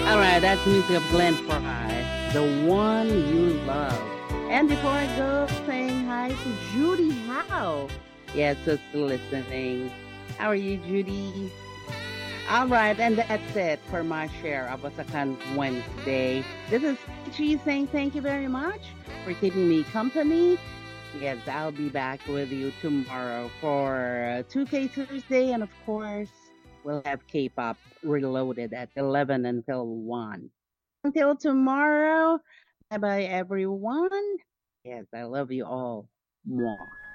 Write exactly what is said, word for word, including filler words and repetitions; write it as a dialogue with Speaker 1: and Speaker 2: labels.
Speaker 1: All right, that's music of Glenn Fry, the one you love. And before I go, saying hi to Judy Howe. Yes, so still listening. How are you, Judy? All right, and that's it for my share of Wasakan Wednesday. This is Chi saying thank you very much for keeping me company. Yes, I'll be back with you tomorrow for uh, two K Thursday, and of course, we'll have K-pop reloaded at eleven until one. Until tomorrow, bye bye, everyone. Yes, I love you all. Mwah.